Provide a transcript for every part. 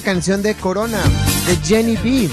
una canción de Corona, de Jenny B.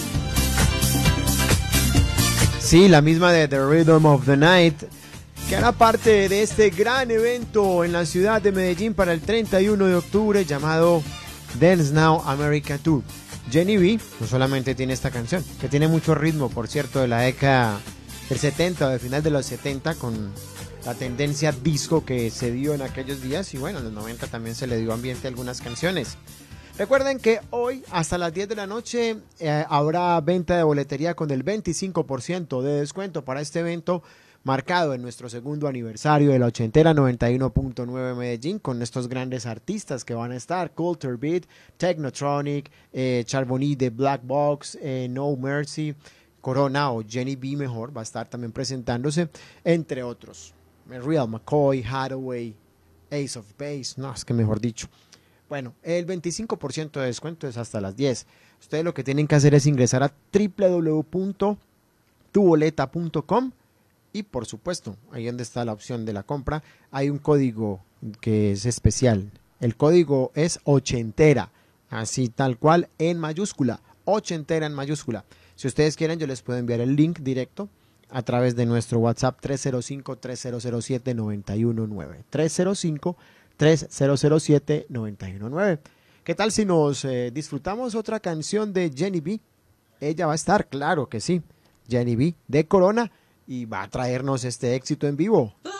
Sí, la misma de The Rhythm of the Night, que hará parte de este gran evento en la ciudad de Medellín para el 31 de octubre llamado Dance Now America Tour. Jenny B no solamente tiene esta canción, que tiene mucho ritmo, por cierto, de la década del 70 o de final de los 70, con la tendencia disco que se dio en aquellos días, y bueno, en los 90 también se le dio ambiente a algunas canciones. Recuerden que hoy hasta las 10 de la noche habrá venta de boletería con el 25% de descuento para este evento marcado en nuestro segundo aniversario de la ochentera 91.9 Medellín, con estos grandes artistas que van a estar: Culture Beat, Technotronic, Charbonnier de Black Box, No Mercy, Corona o Jenny B mejor va a estar también presentándose, entre otros. Real McCoy, Hathaway, Ace of Base, no, es que mejor dicho. Bueno, el 25% de descuento es hasta las 10. Ustedes lo que tienen que hacer es ingresar a www.tuboleta.com y, por supuesto, ahí donde está la opción de la compra, hay un código que es especial. El código es ochentera, así tal cual en mayúscula, ochentera en mayúscula. Si ustedes quieren, yo les puedo enviar el link directo a través de nuestro WhatsApp 305-3007-919. 305-3007-919. ¿Qué tal si nos disfrutamos otra canción de Jenny B? Ella va a estar, claro que sí, Jenny B de Corona, y va a traernos este éxito en vivo.